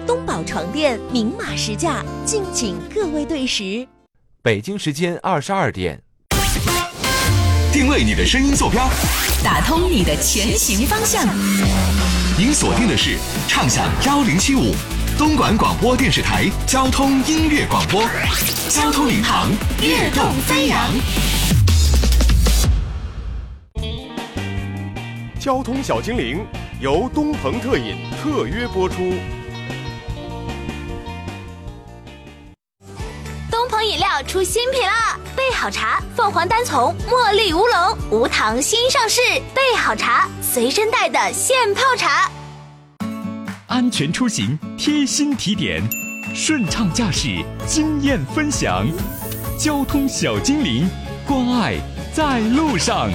东宝床垫明码实价，敬请各位对时。 北京时间22点， 定位你的声音坐标， 打通你的前行方向。 您锁定的是畅享1075东莞广播电视台交通音乐广播，交通领航，跃动飞扬。 交通小精灵由东鹏特饮特约播出。 东鹏饮料出新品啦！备好茶，凤凰单丛茉莉乌龙无糖新上市，备好茶，随身带的现泡茶。 安全出行贴心提点，顺畅驾驶经验分享，交通小精灵，关爱在路上。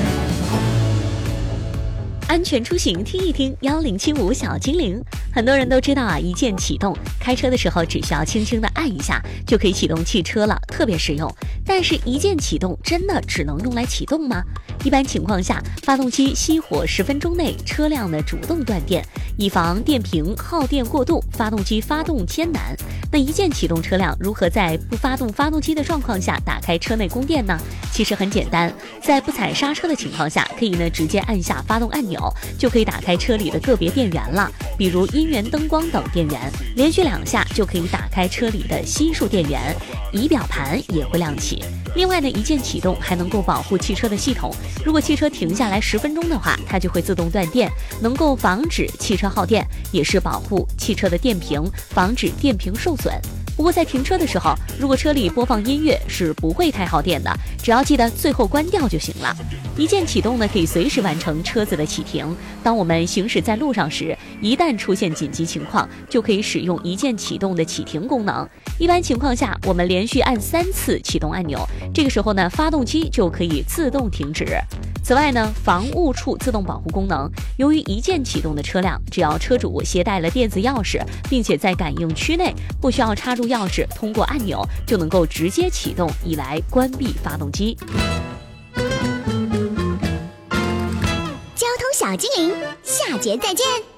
安全出行听一听1075小精灵。很多人都知道啊，一键启动，开车的时候只需要轻轻地按一下就可以启动汽车了，特别实用。但是一键启动真的只能用来启动吗？一般情况下，发动机熄火10分钟内，车辆呢主动断电，以防电瓶耗电过度，发动机发动艰难。那一键启动车辆如何在不发动发动机的状况下打开车内供电呢？其实很简单，在不踩刹车的情况下，可以呢直接按下发动按钮，就可以打开车里的个别电源了，比如音源、灯光等电源，连续2下就可以打开车里的悉数电源，仪表盘也会亮起。另外呢，一键启动还能够保护汽车的系统，如果汽车停下来10分钟的话，它就会自动断电，能够防止汽车耗电，也是保护汽车的电瓶，防止电瓶受损。不过在停车的时候，如果车里播放音乐是不会太耗电的，只要记得最后关掉就行了。一键启动呢，可以随时完成车子的启停。当我们行驶在路上时，一旦出现紧急情况，就可以使用一键启动的启停功能。一般情况下，我们连续按3次启动按钮，这个时候呢，发动机就可以自动停止。此外呢，防误触自动保护功能，由于一键启动的车辆，只要车主携带了电子钥匙，并且在感应区内，不需要插入钥匙，通过按钮就能够直接启动，以来关闭发动机。 交通小精灵，下节再见。